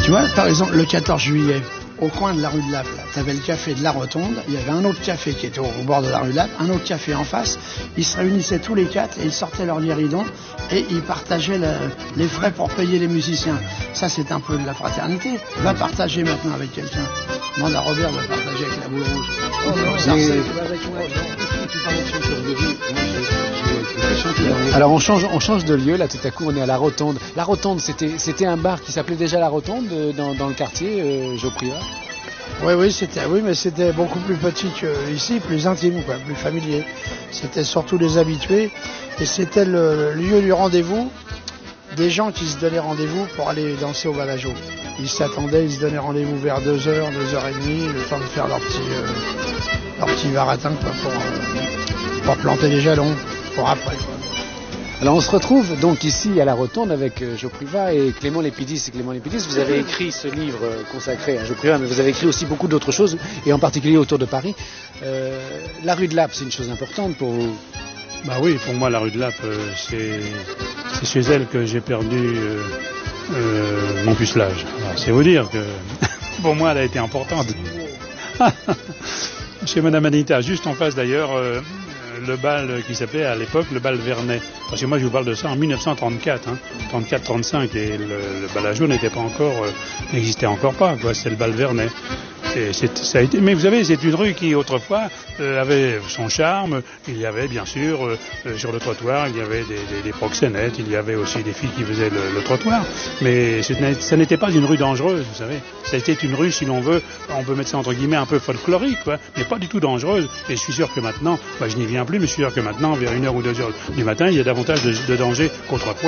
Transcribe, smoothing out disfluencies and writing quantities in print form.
Tu vois, par exemple, le 14 juillet, au coin de la rue de Lappe, tu avais le café de la Rotonde, il y avait un autre café qui était au bord de la rue de Lappe, un autre café en face, ils se réunissaient tous les quatre et ils sortaient leur guéridon et ils partageaient les frais pour payer les musiciens. Ça, c'est un peu de la fraternité. Va partager maintenant avec quelqu'un. Demande à Robert de partager avec la boule rouge. Alors on change de lieu, là tout à coup on est à la Rotonde. La Rotonde, c'était un bar qui s'appelait déjà la Rotonde dans le quartier, Geoffriva. Oui, mais c'était beaucoup plus petit qu'ici, plus intime, quoi, plus familier. C'était surtout les habitués et c'était le lieu du rendez-vous des gens qui se donnaient rendez-vous pour aller danser au Badajo. Ils s'attendaient, ils se donnaient rendez-vous vers 2h, 2h30, le temps de faire leur petit baratin, quoi, pour planter les jalons, pour après, quoi. Alors on se retrouve donc ici à la Rotonde avec Geoffriva et Clément Lépidis. Clément Lépidis, vous avez écrit ce livre consacré à Geoffriva, mais vous avez écrit aussi beaucoup d'autres choses, et en particulier autour de Paris. La rue de Lappe, c'est une chose importante pour vous? Bah oui, pour moi la rue de Lappe, c'est chez elle que j'ai perdu mon pucelage. Alors, c'est vous dire que pour moi elle a été importante. Chez Madame Anita, juste en face d'ailleurs, le bal qui s'appelait à l'époque le bal Vernet. Parce que moi je vous parle de ça en 1934, 34-35, et le Badajo n'existait encore pas, quoi. C'est le bal Vernet. Et ça a été, mais vous savez, c'est une rue qui autrefois avait son charme. Il y avait bien sûr sur le trottoir, il y avait des proxénètes, il y avait aussi des filles qui faisaient le trottoir. Mais ça n'était pas une rue dangereuse, vous savez. Ça a été une rue, si l'on veut, on peut mettre ça entre guillemets un peu folklorique, quoi, mais pas du tout dangereuse. Et je suis sûr que maintenant, je n'y viens plus, mais je suis sûr que maintenant, vers 1h ou 2h du matin, il y a davantage de danger qu'autrefois.